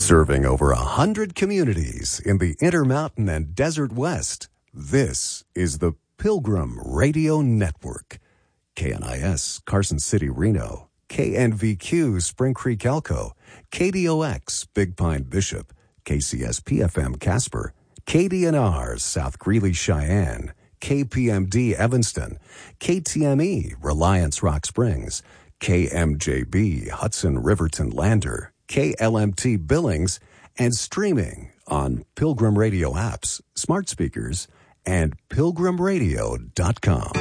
Serving over 100 communities in the Intermountain and Desert West, this is the Pilgrim Radio Network. KNIS, Carson City, Reno. KNVQ, Spring Creek, Elko. KDOX, Big Pine, Bishop. KCSP-FM, Casper. KDNR, South Greeley, Cheyenne. KPMD, Evanston. KTME, Reliance, Rock Springs. KMJB, Hudson, Riverton, Lander. KLMT Billings, and streaming on Pilgrim Radio apps, smart speakers, and pilgrimradio.com.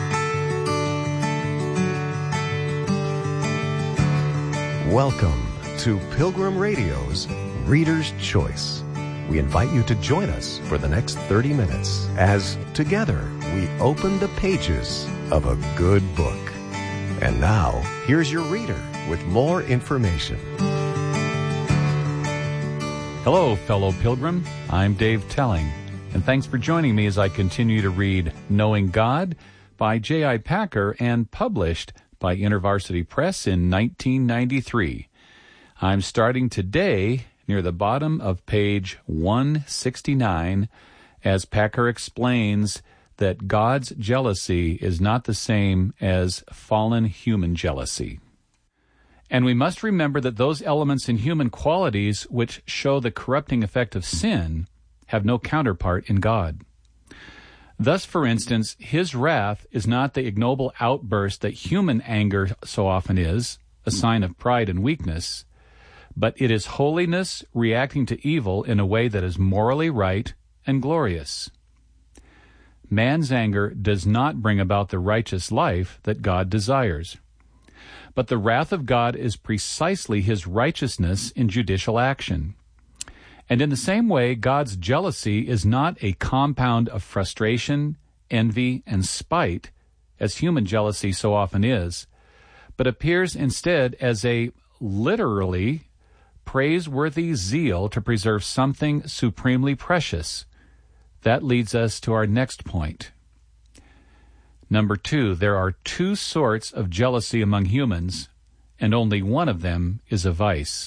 Welcome to Pilgrim Radio's Reader's Choice. We invite you to join us for the next 30 minutes as together we open the pages of a good book. And now, here's your reader with more information. Hello, fellow pilgrim. I'm Dave Telling, and thanks for joining me as I continue to read Knowing God by J.I. Packer and published by InterVarsity Press in 1993. I'm starting today near the bottom of page 169 as Packer explains that God's jealousy is not the same as fallen human jealousy. And we must remember that those elements in human qualities which show the corrupting effect of sin have no counterpart in God. Thus, for instance, his wrath is not the ignoble outburst that human anger so often is, a sign of pride and weakness, but it is holiness reacting to evil in a way that is morally right and glorious. Man's anger does not bring about the righteous life that God desires. But the wrath of God is precisely his righteousness in judicial action. And in the same way, God's jealousy is not a compound of frustration, envy, and spite, as human jealousy so often is, but appears instead as a literally praiseworthy zeal to preserve something supremely precious. That leads us to our next point. Number 2, there are two sorts of jealousy among humans, and only one of them is a vice.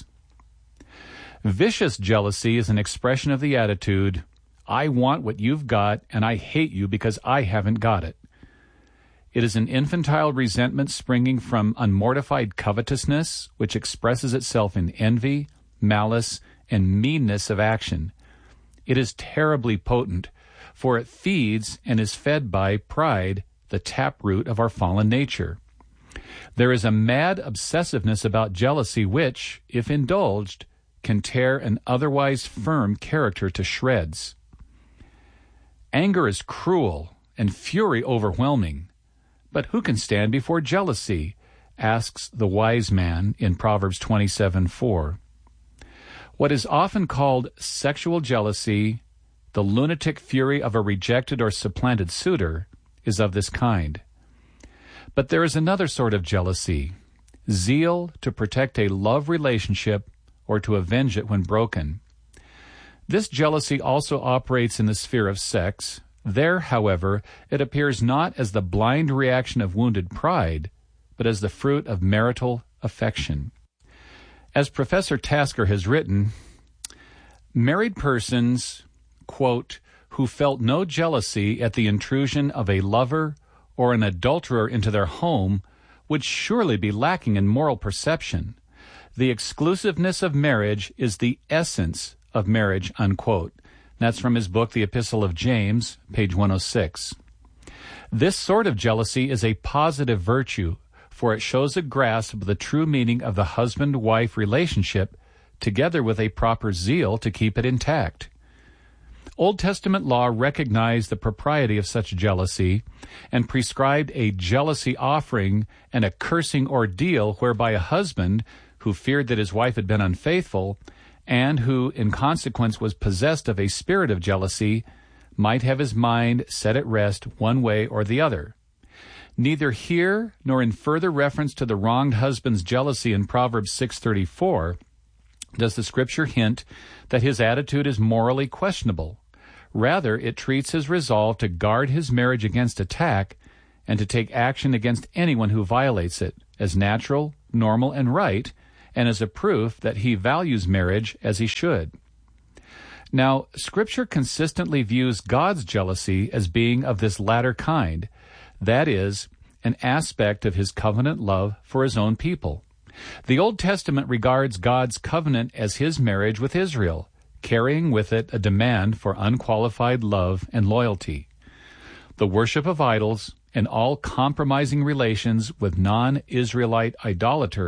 Vicious jealousy is an expression of the attitude, I want what you've got, and I hate you because I haven't got it. It is an infantile resentment springing from unmortified covetousness, which expresses itself in envy, malice, and meanness of action. It is terribly potent, for it feeds and is fed by pride, the taproot of our fallen nature. There is a mad obsessiveness about jealousy which, if indulged, can tear an otherwise firm character to shreds. Anger is cruel and fury overwhelming. But who can stand before jealousy? Asks the wise man in Proverbs 27:4. What is often called sexual jealousy, the lunatic fury of a rejected or supplanted suitor, is of this kind. But there is another sort of jealousy, zeal to protect a love relationship or to avenge it when broken. This jealousy also operates in the sphere of sex. There, however, it appears not as the blind reaction of wounded pride, but as the fruit of marital affection. As Professor Tasker has written, married persons, quote, who felt no jealousy at the intrusion of a lover or an adulterer into their home would surely be lacking in moral perception. The exclusiveness of marriage is the essence of marriage, unquote. That's from his book, The Epistle of James, page 106. This sort of jealousy is a positive virtue, for it shows a grasp of the true meaning of the husband-wife relationship, together with a proper zeal to keep it intact. Old Testament law recognized the propriety of such jealousy and prescribed a jealousy offering and a cursing ordeal whereby a husband who feared that his wife had been unfaithful and who, in consequence, was possessed of a spirit of jealousy, might have his mind set at rest one way or the other. Neither here nor in further reference to the wronged husband's jealousy in Proverbs 6:34 does the Scripture hint that his attitude is morally questionable. Rather, it treats his resolve to guard his marriage against attack and to take action against anyone who violates it as natural, normal, and right, and as a proof that he values marriage as he should. Now, Scripture consistently views God's jealousy as being of this latter kind, that is, an aspect of his covenant love for his own people. The Old Testament regards God's covenant as his marriage with Israel, carrying with it a demand for unqualified love and loyalty. The worship of idols and all compromising relations with non-Israelite idolaters